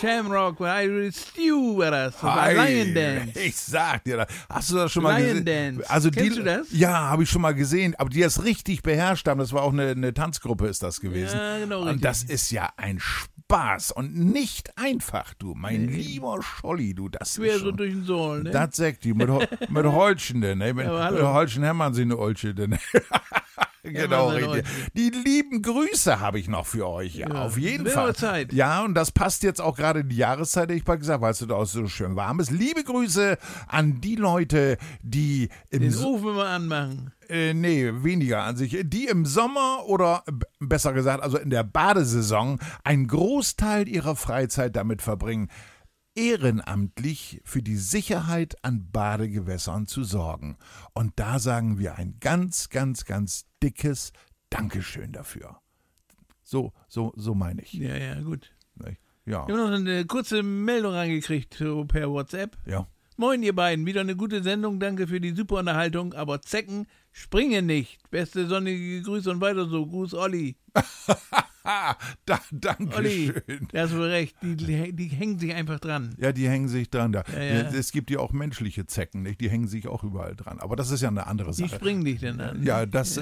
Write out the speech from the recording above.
Shamrock, Stew war das. Das war Lion Dance. Ich sag dir das. Hast du das schon mal Lion gesehen? Dance. Also Kennst du das? Ja, habe ich schon mal gesehen. Aber die das richtig beherrscht haben, das war auch eine Tanzgruppe ist das gewesen. Ja, genau, richtig. Und das ist ja ein Spaß und nicht einfach, du. Mein lieber Scholli, du. Das Quer ist so schon, durch den Sohl, ne? das sagt die mit Holschen, denn. Ne? Mit hallo. Holschen hämmern sie eine Olsche, denn. Genau, richtig. Die lieben Grüße habe ich noch für euch, ja, auf jeden Fall. Zeit. Ja, und das passt jetzt auch gerade in die Jahreszeit, hätte ich mal gesagt, weil es da auch so schön warm ist. Liebe Grüße an die Leute, die den Ofen immer anmachen. Nee, weniger an sich. Die im Sommer oder besser gesagt, also in der Badesaison einen Großteil ihrer Freizeit damit verbringen, ehrenamtlich für die Sicherheit an Badegewässern zu sorgen. Und da sagen wir ein ganz, ganz, ganz dickes Dankeschön dafür. So meine ich. Ja, gut. Ja. Wir haben noch eine kurze Meldung reingekriegt per WhatsApp. Ja. Moin ihr beiden, wieder eine gute Sendung, danke für die super Unterhaltung, aber Zecken springen nicht. Beste sonnige Grüße und weiter so. Gruß Olli. Danke Olli, schön. da hast du recht, die hängen sich einfach dran. Ja, die hängen sich dran. Da. Ja. Es gibt ja auch menschliche Zecken, nicht? Die hängen sich auch überall dran. Aber das ist ja eine andere Sache. Die springen dich denn an. Ja, das